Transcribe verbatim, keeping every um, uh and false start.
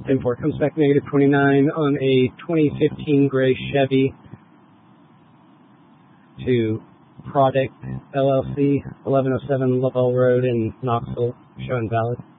ten four comes back negative twenty-nine on a twenty fifteen gray Chevy to Product L L C, eleven oh seven Lovell Road in Knoxville, showing valid.